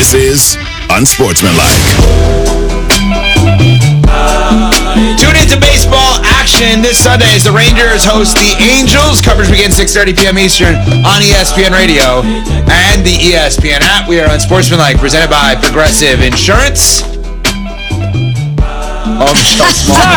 This is Unsportsmanlike. Tune into baseball action this Sunday as the Rangers host the Angels. Coverage begins 6:30 p.m. Eastern on ESPN Radio and the ESPN app. We are Unsportsmanlike, presented by Progressive Insurance. Oh, Michelle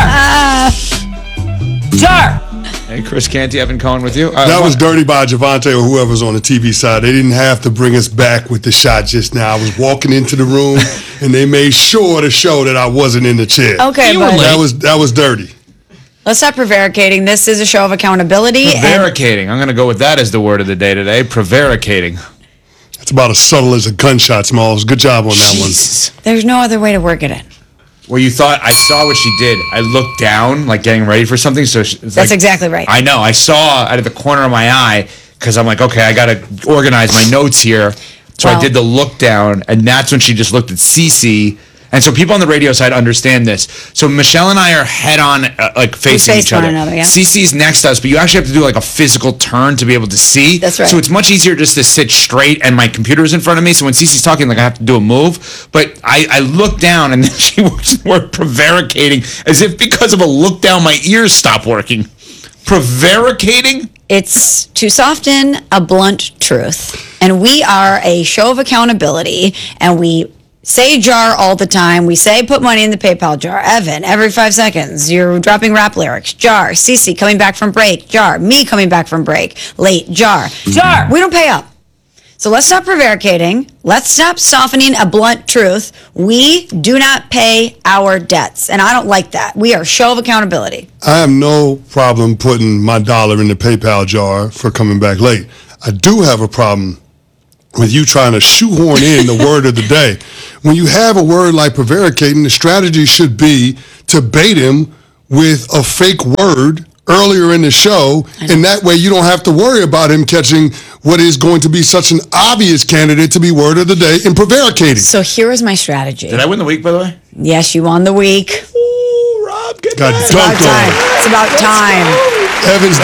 Small. Sir! Hey, Chris Canty, Evan Cohen with you. That was dirty by Javante or whoever's on the TV side. They didn't have to bring us back with the shot just now. I was walking into the room, and they made sure to show that I wasn't in the chair. Okay, but That was dirty. let's stop prevaricating. This is a show of accountability. Prevaricating. I'm going to go with that as the word of the day today. Prevaricating. It's about as subtle as a gunshot, Smalls. Good job on that Jesus. There's no other way to work it in. Well, you thought I saw what she did. I looked down, like getting ready for something. So it's That's exactly right. I know. I saw out of the corner of my eye because I'm like, okay, I got to organize my notes here. So I did the look down, and that's when she just looked at Cece. And so people on the radio side understand this. So Michelle and I are head on, like facing each other. Yeah. Cece's next to us, but you actually have to do like a physical turn to be able to see. That's right. So it's much easier just to sit straight, and my computer's in front of me. So when Cece's talking, like I have to do a move. But I look down, and then she was more prevaricating, as if because of a look down, my ears stop working. Prevaricating? It's to soften a blunt truth. And we are a show of accountability, and we say jar all the time. We say put money in the PayPal jar. Evan, every 5 seconds, you're dropping rap lyrics. Jar. Cece coming back from break. Jar. Me coming back from break. Late. Jar. Jar. We don't pay up. So let's stop prevaricating. Let's stop softening a blunt truth. We do not pay our debts. And I don't like that. We are a show of accountability. I have no problem putting my dollar in the PayPal jar for coming back late. I do have a problem with you trying to shoehorn in the word of the day. When you have a word like prevaricating, the strategy should be to bait him with a fake word earlier in the show, and that way you don't have to worry about him catching what is going to be such an obvious candidate to be word of the day in prevaricating. So here is my strategy. Did I win the week, by the way? Yes, you won the week. Ooh, Rob, good Got night. dunked on. It's about time. Evans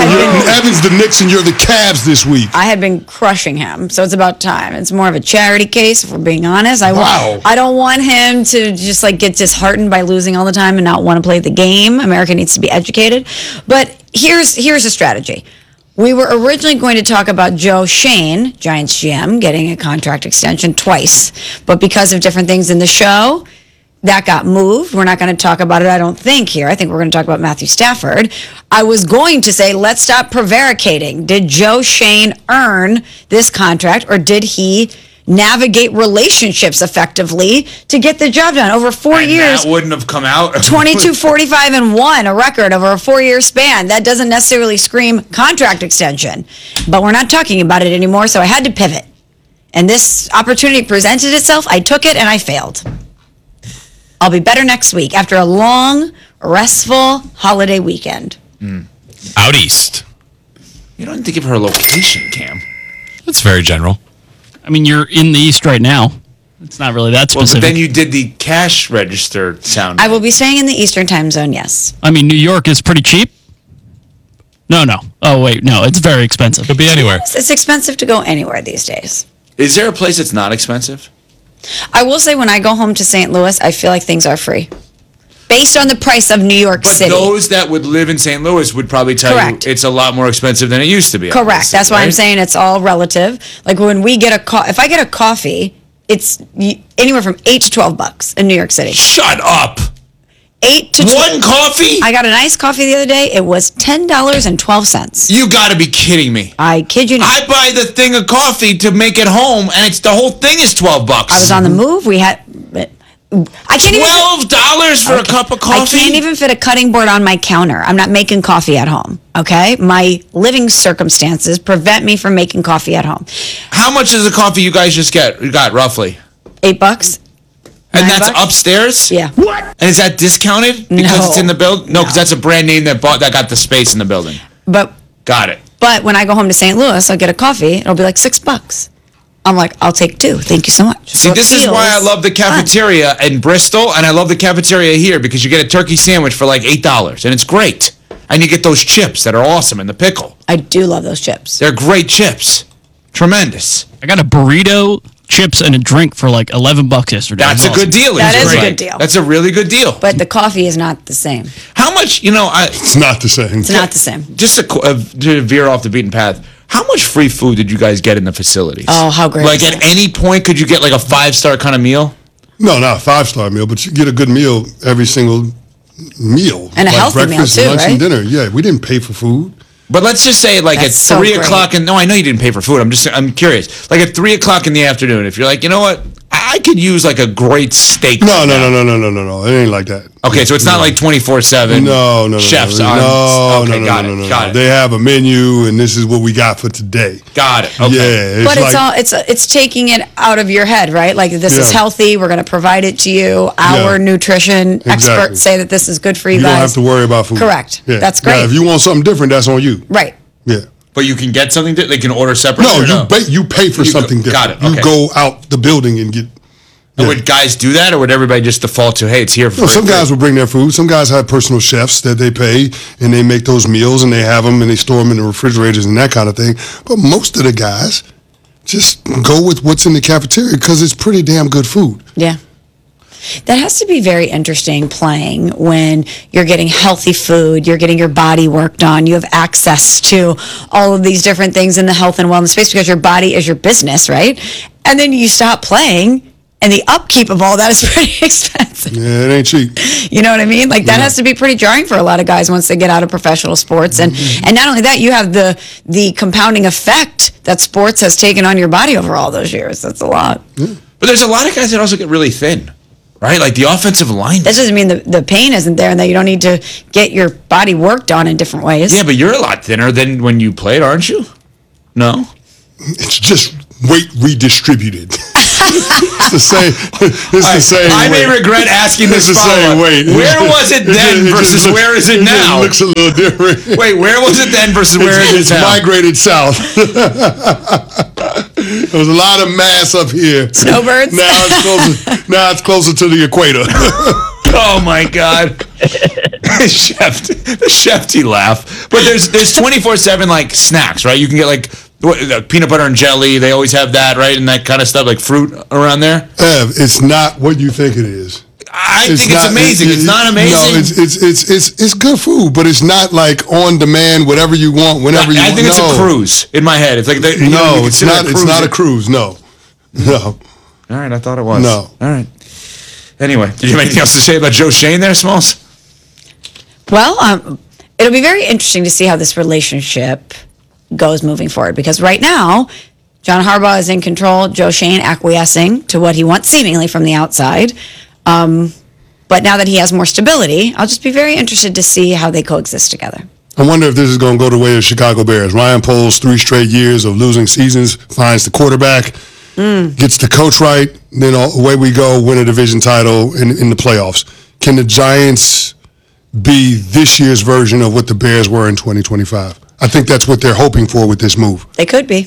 the Knicks, and you're the Cavs this week. I had been crushing him, so it's about time. It's more of a charity case, if we're being honest. I don't want him to just like get disheartened by losing all the time and not want to play the game. America needs to be educated. But here's a strategy. We were originally going to talk about Joe Shane, Giants GM, getting a contract extension twice. But because of different things in the show, that got moved. We're not going to talk about it, I don't think, here. I think we're going to talk about Matthew Stafford. I was going to say, let's stop prevaricating. Did Joe Shane earn this contract, or did he navigate relationships effectively to get the job done over 4 years? That wouldn't have come out. 22, 45, and 1, a record over a 4-year span. That doesn't necessarily scream contract extension. But we're not talking about it anymore, so I had to pivot. And this opportunity presented itself. I took it, and I failed. I'll be better next week after a long, restful holiday weekend. Out east. You don't need to give her a location, Cam. That's very general. I mean, you're in the East right now. It's not really that Well, specific. but then you did the cash register sound. I will be staying in the Eastern time zone, yes. I mean, New York is pretty cheap. No. Oh, wait, no, it's very expensive. Could be anywhere. It's expensive to go anywhere these days. Is there a place that's not expensive? I will say when I go home to St. Louis, I feel like things are free. Based on the price of New York But City. those that would live in St. Louis would probably tell Correct. you it's a lot more expensive than it used to be. Correct. obviously, That's why I'm right? saying it's all relative. Like when we get if I get a coffee, it's anywhere from $8 to $12 in New York City. Shut up. 8 to 12. One coffee? I got an iced coffee the other day. It was $10.12. You got to be kidding me. I kid you not. I buy the thing of coffee to make it home, and it's the whole thing is $12. I was on the move. We had. I can't even. $12 for a cup of coffee? I can't even fit a cutting board on my counter. I'm not making coffee at home. Okay, my living circumstances prevent me from making coffee at home. How much is the coffee you guys just got roughly? $8. And $9? that's upstairs? Yeah. What? And is that discounted because it's in the building? No, because that's a brand name that got the space in the building. But Got it. when I go home to St. Louis, I'll get a coffee. It'll be like $6. I'm like, I'll take 2. Thank you so much. See, this is why I love the cafeteria in Bristol, and I love the cafeteria here because you get a turkey sandwich for like $8, and it's great. And you get those chips that are awesome in the pickle. I do love those chips. They're great chips. Tremendous. I got a burrito chips and a drink for like $11 yesterday. That's a good deal. That He's is a great. good deal. That's a really good deal. But the coffee is not the same. How much, It's not the same. It's not the same. just to veer off the beaten path, how much free food did you guys get in the facilities? Oh, how great Like is at that? any point, could you get like a 5-star kind of meal? No, not a 5-star meal, but you get a good meal every single meal. And a healthy meal, breakfast, too, lunch, right? and dinner. Yeah, we didn't pay for food. But let's just say like That's at so 3 great. o'clock, and no, I know you didn't pay for food. I'm curious. Like at 3 o'clock in the afternoon, if you're like, you know what, I could use like a great steak. No. right now. It ain't like that. Okay, so it's not like 24/7. No. Chefs no, on. No, Okay, no, got no, it. no, Got no. it. They have a menu, and this is what we got for today. Got it. Okay. Yeah, But it's like, all it's taking it out of your head, right? Like this is Yeah. healthy. We're going to provide it to you. Our Yeah. nutrition Exactly. experts say that this is good for you, you guys. don't have to worry about food. Correct. Yeah. That's great. Now, if you want something different, that's on you. Right. Yeah. But you can get something. They can order separately. No, or you pay for You something go- different. got it, okay. You go out the building and get. And would guys do that, or would everybody just default to, hey, it's here for No, free? some guys will bring their food. Some guys have personal chefs that they pay, and they make those meals, and they have them, and they store them in the refrigerators and that kind of thing. But most of the guys just go with what's in the cafeteria because it's pretty damn good food. Yeah. That has to be very interesting playing when you're getting healthy food, you're getting your body worked on, you have access to all of these different things in the health and wellness space because your body is your business, right? And then you stop playing and the upkeep of all that is pretty expensive. Yeah, it ain't cheap. You know what I mean? Like that has to be pretty jarring for a lot of guys once they get out of professional sports. And not only that, you have the compounding effect that sports has taken on your body over all those years. That's a lot. But there's a lot of guys that also get really thin, right? Like the offensive line. That doesn't mean the pain isn't there and that you don't need to get your body worked on in different ways. Yeah, but you're a lot thinner than when you played, aren't you? No? It's just weight redistributed. It's the same. It's the same. I may weight. regret asking this It's the same follow-up. weight. Where was it then versus where is it now? It looks a little different. Wait, where was it then versus where is it It's now? migrated south. There was a lot of mass up here. Snowbirds? Now it's closer to the equator. Oh my God. The Shefty laugh. But there's 24/7 like snacks, right? You can get like peanut butter and jelly. They always have that, right? And that kind of stuff, like fruit around there. Ev, it's not what you think it is. I think it's amazing. It's not amazing. No, it's good food, but it's not like on demand, whatever you want, whenever you want. I think it's a cruise in my head. It's like you it's consider not. It's not a cruise. No. All right, I thought it was. No. All right. Anyway, did you have anything else to say about Joe Shane there, Smalls? Well, it'll be very interesting to see how this relationship goes moving forward because right now, John Harbaugh is in control, Joe Shane acquiescing to what he wants seemingly from the outside. But now that he has more stability, I'll just be very interested to see how they coexist together. I wonder if this is going to go the way of the Chicago Bears. Ryan Poles, 3 straight years of losing seasons, finds the quarterback, gets the coach right, then away we go, win a division title in the playoffs. Can the Giants be this year's version of what the Bears were in 2025? I think that's what they're hoping for with this move. They could be.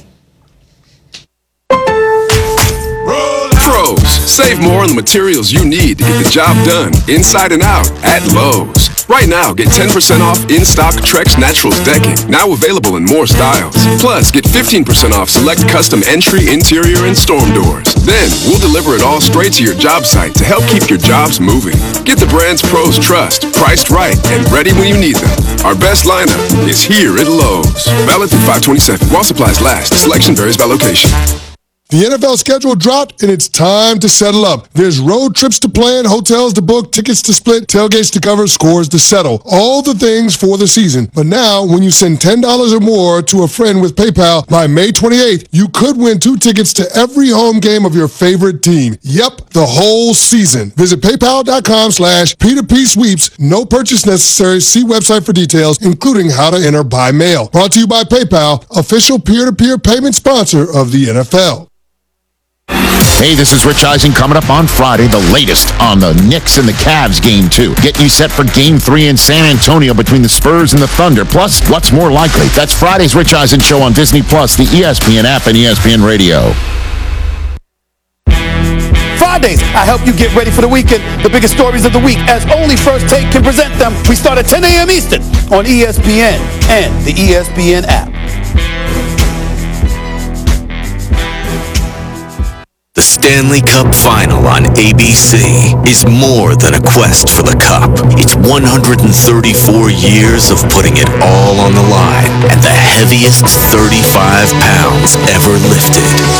Pros, save more on the materials you need to get the job done inside and out at Lowe's. Right now, get 10% off in-stock Trex Naturals decking, now available in more styles. Plus, get 15% off select custom entry, interior, and storm doors. Then, we'll deliver it all straight to your job site to help keep your jobs moving. Get the brands pros trust, priced right, and ready when you need them. Our best lineup is here at Lowe's. Valid through 5/27. While supplies last. Selection varies by location. The NFL schedule dropped, and it's time to settle up. There's road trips to plan, hotels to book, tickets to split, tailgates to cover, scores to settle. All the things for the season. But now, when you send $10 or more to a friend with PayPal by May 28th, you could win 2 tickets to every home game of your favorite team. Yep, the whole season. Visit paypal.com/P2P sweeps. No purchase necessary. See website for details, including how to enter by mail. Brought to you by PayPal, official peer-to-peer payment sponsor of the NFL. Hey, this is Rich Eisen coming up on Friday, the latest on the Knicks and the Cavs game 2. Getting you set for game 3 in San Antonio between the Spurs and the Thunder. Plus, what's more likely? That's Friday's Rich Eisen show on Disney+, the ESPN app, and ESPN Radio. Fridays, I help you get ready for the weekend. The biggest stories of the week, as only First Take can present them. We start at 10 a.m. Eastern on ESPN and the ESPN app. The Stanley Cup Final on ABC is more than a quest for the cup. It's 134 years of putting it all on the line and the heaviest 35 pounds ever lifted.